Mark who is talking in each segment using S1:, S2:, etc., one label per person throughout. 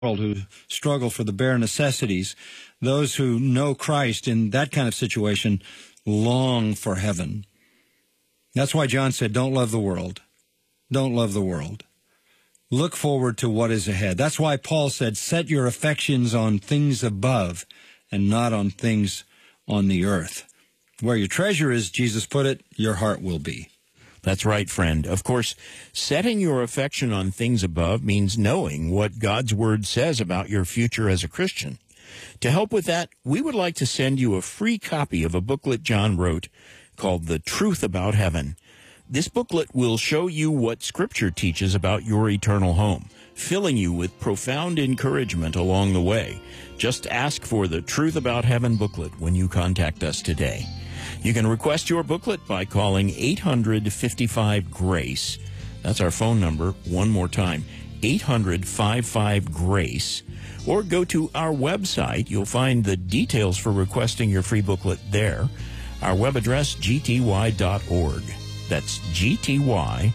S1: world who struggle for the bare necessities. Those who know Christ in that kind of situation long for heaven. That's why John said, don't love the world. Don't love the world. Look forward to what is ahead. That's why Paul said, set your affections on things above and not on things on the earth. Where your treasure is, Jesus put it, your heart will be.
S2: That's right, friend. Of course, setting your affection on things above means knowing what God's Word says about your future as a Christian. To help with that, we would like to send you a free copy of a booklet John wrote called The Truth About Heaven. This booklet will show you what Scripture teaches about your eternal home, filling you with profound encouragement along the way. Just ask for the Truth About Heaven booklet when you contact us today. You can request your booklet by calling 855-GRACE. That's our phone number. One more time, 800-55-GRACE. Or go to our website. You'll find the details for requesting your free booklet there. Our web address, gty.org. That's gty.org.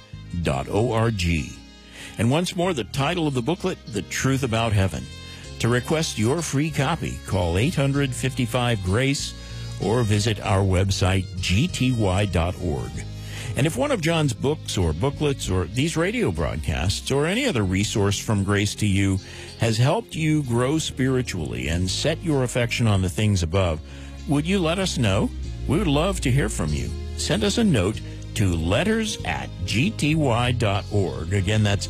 S2: And once more, the title of the booklet, The Truth About Heaven. To request your free copy, call 800-55-GRACE or visit our website, gty.org. And if one of John's books or booklets or these radio broadcasts or any other resource from Grace to You has helped you grow spiritually and set your affection on the things above, would you let us know? We would love to hear from you. Send us a note to letters@gty.org. Again, that's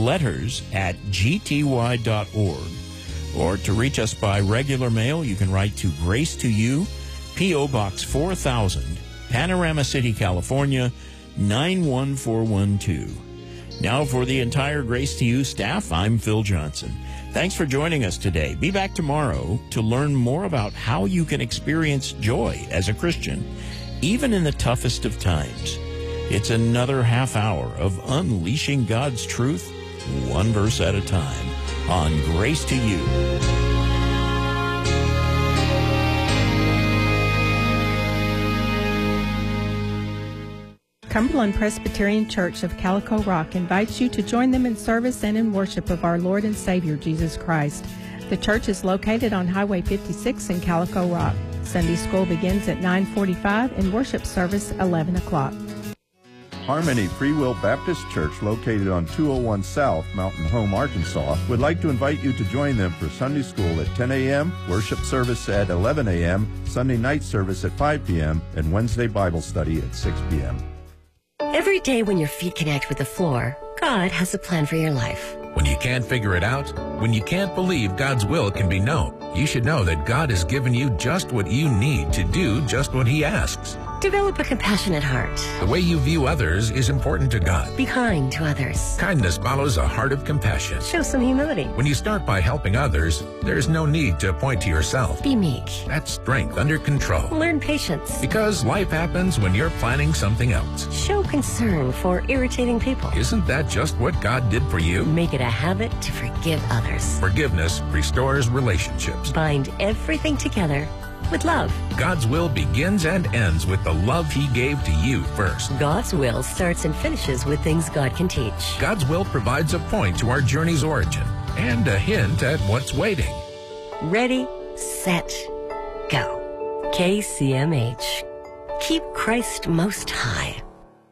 S2: letters@gty.org. Or to reach us by regular mail, you can write to Grace to You, P.O. Box 4000, Panorama City, California, 91412. Now for the entire Grace to You staff, I'm Phil Johnson. Thanks for joining us today. Be back tomorrow to learn more about how you can experience joy as a Christian, even in the toughest of times. It's another half hour of unleashing God's truth, one verse at a time, on Grace to You.
S3: Cumberland Presbyterian Church of Calico Rock invites you to join them in service and in worship of our Lord and Savior, Jesus Christ. The church is located on Highway 56 in Calico Rock. Sunday school begins at 9:45 and worship service 11 o'clock.
S4: Harmony Free Will Baptist Church, located on 201 South, Mountain Home, Arkansas, would like to invite you to join them for Sunday school at 10 a.m., worship service at 11 a.m., Sunday night service at 5 p.m., and Wednesday Bible study at 6 p.m.
S5: Every day when your feet connect with the floor, God has a plan for your life.
S6: When you can't figure it out, when you can't believe God's will can be known, you should know that God has given you just what you need to do just what He asks.
S5: Develop a compassionate heart.
S6: The way you view others is important to God.
S5: Be kind to others.
S6: Kindness follows a heart of compassion.
S5: Show some humility.
S6: When you start by helping others, there's no need to point to yourself.
S5: Be meek.
S6: That's strength under control.
S5: Learn patience.
S6: Because life happens when you're planning something else.
S5: Show concern for irritating people.
S6: Isn't that just what God did for you?
S5: Make it a habit to forgive others.
S6: Forgiveness restores relationships.
S5: Bind everything together with love.
S6: God's will begins and ends with the love He gave to you first.
S5: God's will starts and finishes with things God can teach.
S6: God's will provides a point to our journey's origin and a hint at what's waiting.
S5: Ready, set, go. KCMH. Keep Christ most high.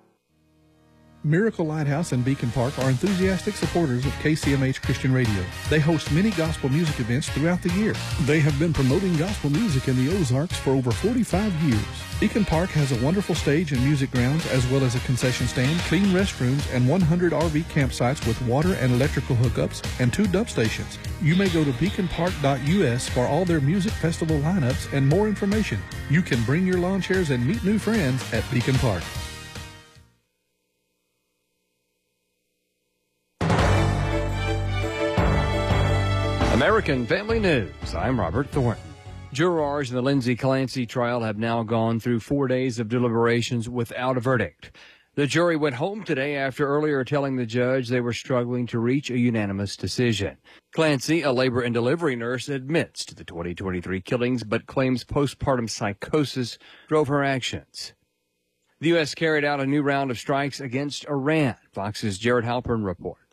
S7: Miracle Lighthouse and Beacon Park are enthusiastic supporters of KCMH Christian Radio. They host many gospel music events throughout the year. They have been promoting gospel music in the Ozarks for over 45 years. Beacon Park has a wonderful stage and music grounds, as well as a concession stand, clean restrooms, and 100 RV campsites with water and electrical hookups, and 2 dump stations. You may go to beaconpark.us for all their music festival lineups and more information. You can bring your lawn chairs and meet new friends at Beacon Park.
S8: American Family News. I'm Robert Thornton. Jurors in the Lindsay Clancy trial have now gone through 4 days of deliberations without a verdict. The jury went home today after earlier telling the judge they were struggling to reach a unanimous decision. Clancy, a labor and delivery nurse, admits to the 2023 killings but claims postpartum psychosis drove her actions. The U.S. carried out a new round of strikes against Iran. Fox's Jared Halpern reports.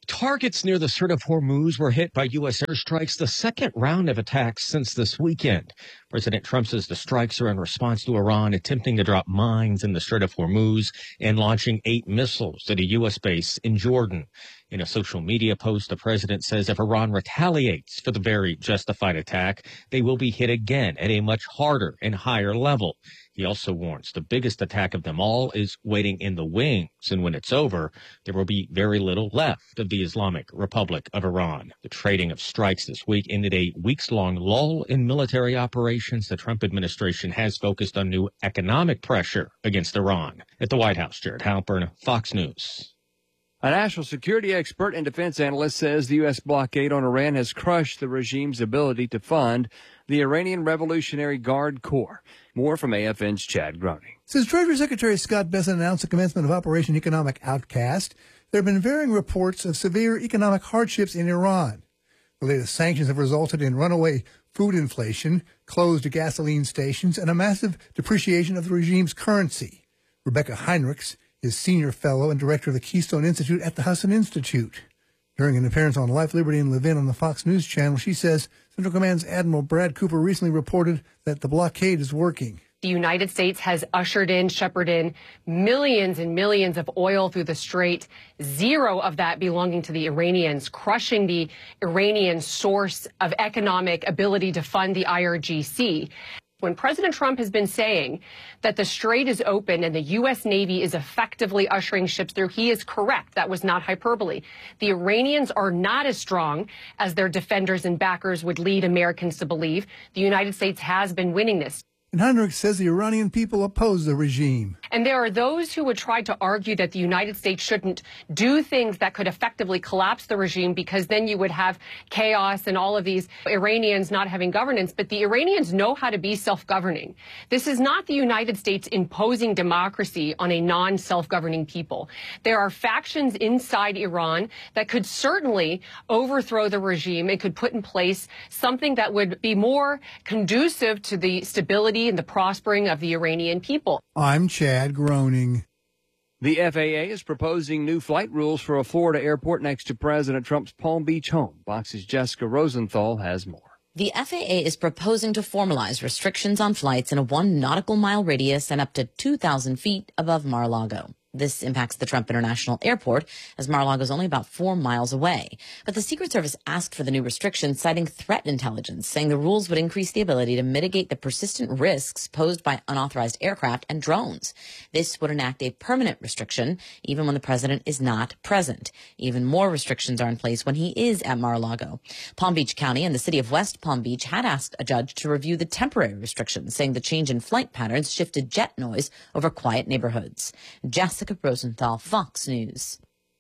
S9: Targets near the Strait of Hormuz were hit by U.S. airstrikes, the second round of attacks since this weekend. President Trump says the strikes are in response to Iran attempting to drop mines in the Strait of Hormuz and launching 8 missiles at a U.S. base in Jordan. In a social media post, the president says if Iran retaliates for the very justified attack, they will be hit again at a much harder and higher level. He also warns the biggest attack of them all is waiting in the wings, and when it's over, there will be very little left of the Islamic Republic of Iran. The trading of strikes this week ended a weeks-long lull in military operations. The Trump administration has focused on new economic pressure against Iran. At the White House, Jared Halpern, Fox News.
S8: A national security expert and defense analyst says the U.S. blockade on Iran has crushed the regime's ability to fund the Iranian Revolutionary Guard Corps. More from AFN's Chad Groening.
S10: Since Treasury Secretary Scott Bessent announced the commencement of Operation Economic Outcast, there have been varying reports of severe economic hardships in Iran. The latest sanctions have resulted in runaway food inflation, closed gasoline stations, and a massive depreciation of the regime's currency. Rebecca Heinrichs is senior fellow and director of the Keystone Institute at the Husson Institute. During an appearance on Life, Liberty, and Levin on the Fox News Channel, she says Central Command's Admiral Brad Cooper recently reported that the blockade is working.
S11: The United States has shepherded in millions and millions of oil through the Strait, zero of that belonging to the Iranians, crushing the Iranian source of economic ability to fund the IRGC. When President Trump has been saying that the Strait is open and the U.S. Navy is effectively ushering ships through, he is correct. That was not hyperbole. The Iranians are not as strong as their defenders and backers would lead Americans to believe. The United States has been winning this.
S10: And Heinrich says the Iranian people oppose the regime.
S11: And there are those who would try to argue that the United States shouldn't do things that could effectively collapse the regime because then you would have chaos and all of these Iranians not having governance. But the Iranians know how to be self-governing. This is not the United States imposing democracy on a non-self-governing people. There are factions inside Iran that could certainly overthrow the regime and could put in place something that would be more conducive to the stability and the prospering of the Iranian people.
S10: I'm Chad Groening.
S8: The FAA is proposing new flight rules for a Florida airport next to President Trump's Palm Beach home. Fox's Jessica Rosenthal has more.
S12: The FAA is proposing to formalize restrictions on flights in a 1 nautical mile radius and up to 2,000 feet above Mar-a-Lago. This impacts the Trump International Airport, as Mar-a-Lago is only about 4 miles away. But the Secret Service asked for the new restrictions, citing threat intelligence, saying the rules would increase the ability to mitigate the persistent risks posed by unauthorized aircraft and drones. This would enact a permanent restriction, even when the president is not present. Even more restrictions are in place when he is at Mar-a-Lago. Palm Beach County and the city of West Palm Beach had asked a judge to review the temporary restrictions, saying the change in flight patterns shifted jet noise over quiet neighborhoods. Jessica Rosenthal, Fox News.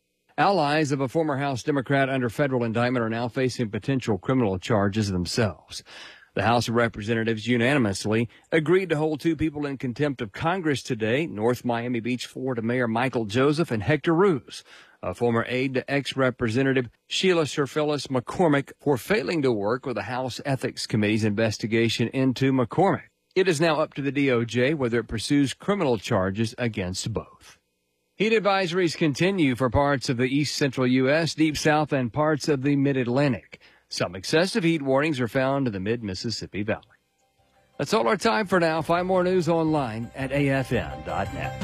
S8: Allies of a former House Democrat under federal indictment are now facing potential criminal charges themselves. The House of Representatives unanimously agreed to hold 2 people in contempt of Congress today, North Miami Beach, Florida Mayor Michael Joseph and Hector Ruse, a former aide to ex-Representative Sheila Sir-Phyllis McCormick, for failing to work with the House Ethics Committee's investigation into McCormick. It is now up to the DOJ whether it pursues criminal charges against both. Heat advisories continue for parts of the east central U.S., deep south, and parts of the mid-Atlantic. Some excessive heat warnings are found in the mid-Mississippi Valley. That's all our time for now. Find more news online at afn.net.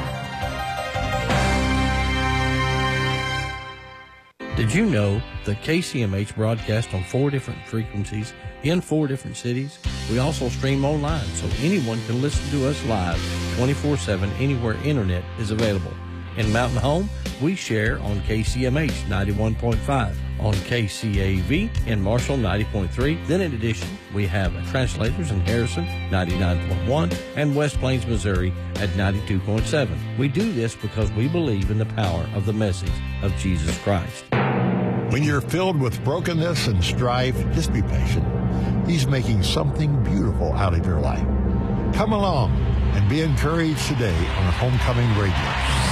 S13: Did you know that KCMH broadcasts on 4 different frequencies in 4 different cities? We also stream online, so anyone can listen to us live 24/7 anywhere internet is available. In Mountain Home, we share on KCMH 91.5, on KCAV in Marshall 90.3. Then in addition, we have translators in Harrison 99.1 and West Plains, Missouri at 92.7. We do this because we believe in the power of the message of Jesus Christ.
S14: When you're filled with brokenness and strife, just be patient. He's making something beautiful out of your life. Come along and be encouraged today on Homecoming Radio.